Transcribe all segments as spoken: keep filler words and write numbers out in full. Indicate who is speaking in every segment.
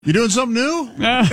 Speaker 1: You doing something new?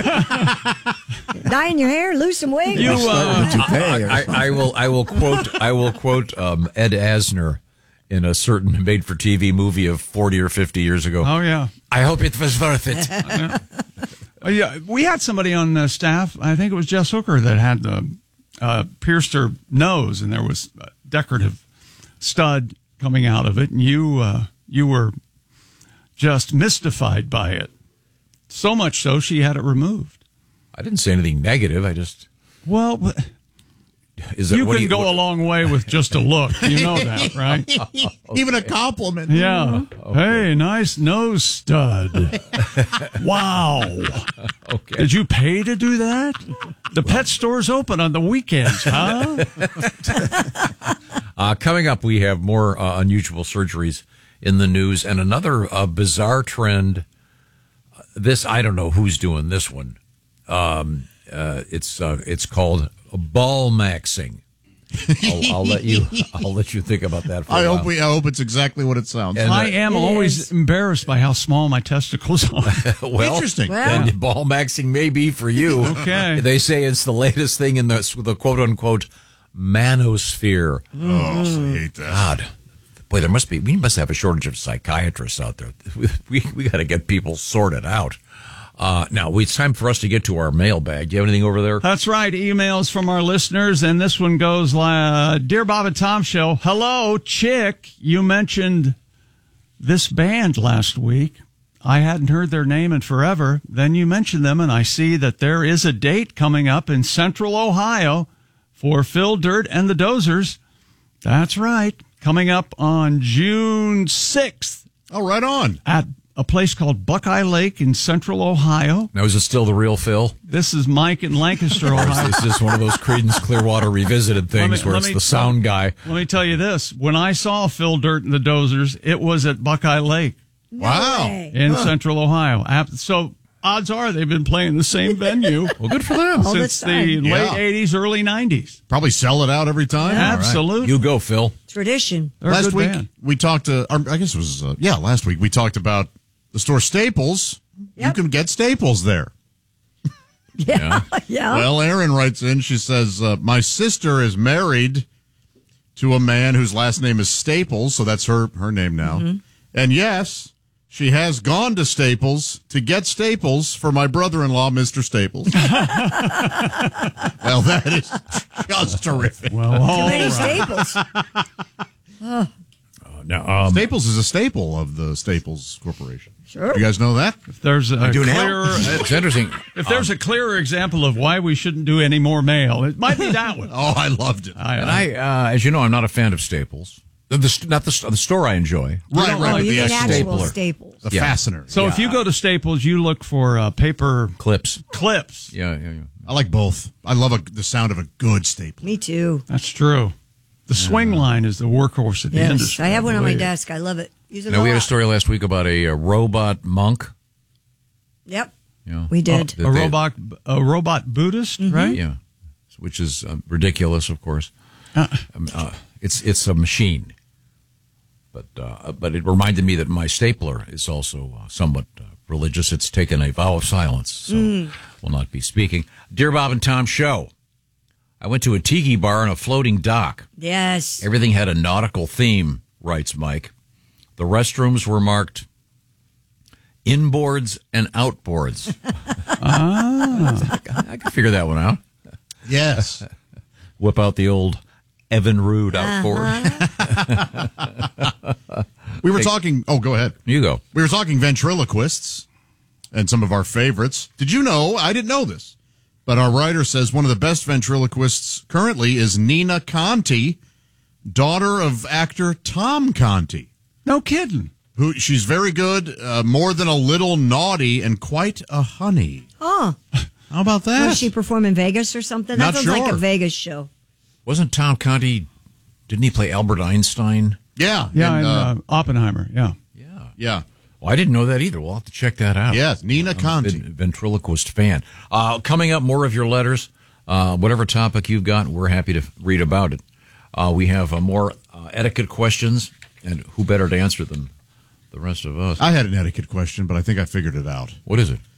Speaker 2: Dyeing your hair, lose some weight.
Speaker 3: You, uh,
Speaker 4: I, I, I will. I will quote. I will quote um, Ed Asner in a certain made-for-T V movie of forty or fifty years ago.
Speaker 3: Oh yeah.
Speaker 4: I hope it was worth it.
Speaker 3: yeah. Uh, yeah, we had somebody on the staff. I think it was Jess Hooker that had the uh, pierced her nose, and there was a decorative stud coming out of it, and you uh, you were just mystified by it. So much so, she had it removed.
Speaker 4: I didn't say anything negative. I just
Speaker 3: well,
Speaker 4: is it,
Speaker 3: you
Speaker 4: what
Speaker 3: can
Speaker 4: do you,
Speaker 3: go
Speaker 4: what,
Speaker 3: a long way with just a look. You know that, right?
Speaker 1: Okay. Even a compliment.
Speaker 3: Yeah.
Speaker 4: Okay.
Speaker 3: Hey, nice nose stud. Wow.
Speaker 4: Okay.
Speaker 3: Did you pay to do that? The pet store's open on the weekends, huh?
Speaker 4: uh, coming up, we have more uh, unusual surgeries in the news and another uh, bizarre trend. This, I don't know who's doing this one. Um, uh, it's uh, it's called ball maxing. I'll, I'll let you. I'll let you think about that. For
Speaker 1: I
Speaker 4: a
Speaker 1: hope
Speaker 4: while.
Speaker 1: we. I hope it's exactly what it sounds.
Speaker 4: And,
Speaker 1: like.
Speaker 3: I am
Speaker 2: It
Speaker 3: always
Speaker 2: is.
Speaker 3: embarrassed by how small my testicles are.
Speaker 4: well,
Speaker 1: Interesting.
Speaker 2: Well.
Speaker 4: then ball maxing may be for you.
Speaker 3: Okay.
Speaker 4: They say it's the latest thing in the the quote unquote manosphere.
Speaker 1: Oh, I hate that.
Speaker 4: God. Boy, there must be, we must have a shortage of psychiatrists out there. We we, we got to get people sorted out. Uh, now, it's time for us to get to our mailbag. Do you have anything over there?
Speaker 3: That's right. Emails from our listeners. And this one goes, uh, Dear Bob and Tom Show. Hello, Chick. You mentioned this band last week. I hadn't heard their name in forever. Then you mentioned them, and I see that there is a date coming up in Central Ohio for Phil Dirt and the Dozers. That's right. Coming up on June sixth
Speaker 1: Oh, right on.
Speaker 3: at a place called Buckeye Lake in Central Ohio.
Speaker 4: Now, is it still the real Phil?
Speaker 3: This is Mike in Lancaster,
Speaker 4: Or is
Speaker 3: Ohio.
Speaker 4: this just one of those Creedence Clearwater Revisited things
Speaker 3: Let me-
Speaker 4: where
Speaker 3: let
Speaker 4: it's
Speaker 3: me-
Speaker 4: the sound guy?
Speaker 3: Let me tell you this. When I saw Phil Dirt and the Dozers, it was at Buckeye Lake
Speaker 1: Wow.
Speaker 2: way.
Speaker 3: in Central Ohio. Ap- So odds are they've been playing the same venue
Speaker 4: Well, good for them.
Speaker 2: All
Speaker 3: since
Speaker 2: this
Speaker 3: the
Speaker 2: time.
Speaker 3: late
Speaker 1: Yeah.
Speaker 3: eighties, early nineties.
Speaker 1: Probably sell it out every time.
Speaker 2: Yeah.
Speaker 1: All right.
Speaker 3: Absolutely.
Speaker 4: You go, Phil.
Speaker 2: Tradition.
Speaker 3: They're a
Speaker 1: Last
Speaker 3: good
Speaker 1: week
Speaker 3: band.
Speaker 1: we talked to. Or I guess it was uh, yeah. Last week we talked about the store Staples. You
Speaker 2: Yep.
Speaker 1: can get Staples there.
Speaker 2: Yeah. Yeah.
Speaker 1: Well, Erin writes in. She says, uh, "My sister is married to a man whose last name is Staples, so that's her her name now.
Speaker 2: Mm-hmm.
Speaker 1: And yes, she has gone to Staples to get Staples for my brother-in-law, Mister Staples." Well, that is just terrific.
Speaker 3: Well,
Speaker 2: Too
Speaker 3: all
Speaker 2: many
Speaker 3: right.
Speaker 2: staples.
Speaker 4: Now, um,
Speaker 1: Staples is a staple of the Staples Corporation.
Speaker 2: Sure.
Speaker 1: You guys know that?
Speaker 3: If there's a
Speaker 4: do now.
Speaker 3: clearer,
Speaker 4: it's interesting.
Speaker 3: if there's a clearer example of why we shouldn't do any more mail, it might be that one.
Speaker 1: Oh, I loved it.
Speaker 3: I,
Speaker 4: And I, uh, as you know, I'm not a fan of Staples. The, the, not the, the store I enjoy.
Speaker 1: Right,
Speaker 2: Oh,
Speaker 1: right.
Speaker 2: you
Speaker 1: the
Speaker 2: mean actual
Speaker 4: stapler.
Speaker 2: staples.
Speaker 1: the
Speaker 4: Yeah.
Speaker 1: fastener.
Speaker 3: so if you go to Staples, you look for uh, paper
Speaker 4: Clips.
Speaker 3: clips.
Speaker 4: Yeah, yeah, yeah.
Speaker 1: I like both. I love a, the sound of a good staple.
Speaker 2: Me too.
Speaker 3: That's true. The swing line is the workhorse of the
Speaker 2: Yes.
Speaker 3: industry.
Speaker 2: I have one on my
Speaker 3: believe.
Speaker 2: desk. I love it. Use it
Speaker 4: Now,
Speaker 2: a
Speaker 4: we had a
Speaker 2: lot.
Speaker 4: story last week about a, a robot monk.
Speaker 2: Yep.
Speaker 4: You know,
Speaker 2: We did.
Speaker 4: that
Speaker 3: A
Speaker 4: they-
Speaker 3: robot, a robot Buddhist, right?
Speaker 4: Yeah, which is um, ridiculous, of course.
Speaker 3: Uh,
Speaker 4: Um, uh, it's it's a machine, but uh, but it reminded me that my stapler is also uh, somewhat uh, religious. It's taken a vow of silence, so will not be speaking. Dear Bob and Tom Show, I went to a tiki bar on a floating dock.
Speaker 2: Yes.
Speaker 4: Everything had a nautical theme, writes Mike. The restrooms were marked inboards and outboards. ah. I can figure that one out.
Speaker 1: Yes.
Speaker 4: Whip out the old Evan Rude outboard.
Speaker 1: We were talking. Oh, go ahead.
Speaker 4: You go.
Speaker 1: We were talking ventriloquists and some of our favorites. Did you know? I didn't know this, but our writer says one of the best ventriloquists currently is Nina Conti, daughter of actor Tom Conti.
Speaker 3: no kidding.
Speaker 1: Who she's very good, uh, more than a little naughty, and quite a honey.
Speaker 2: Oh.
Speaker 1: How about that?
Speaker 2: Does she perform in Vegas or something? That
Speaker 1: Not
Speaker 2: sounds like
Speaker 1: sure.
Speaker 2: a Vegas show.
Speaker 4: Wasn't Tom Conti, didn't he play Albert Einstein?
Speaker 1: Yeah,
Speaker 3: Yeah,
Speaker 1: and,
Speaker 3: and,
Speaker 1: uh,
Speaker 3: uh, Oppenheimer. Yeah.
Speaker 4: Yeah.
Speaker 1: yeah,
Speaker 4: Well, I didn't know that either. We'll have to check that out.
Speaker 1: yes, Nina
Speaker 4: I'm a
Speaker 1: Conti.
Speaker 4: ven- ventriloquist fan. Uh, coming up, more of your letters. Uh, whatever topic you've got, we're happy to read about it. Uh, we have uh, more uh, etiquette questions, and who better to answer them? The rest of us.
Speaker 1: I had an etiquette question, but I think I figured it out.
Speaker 4: What is it?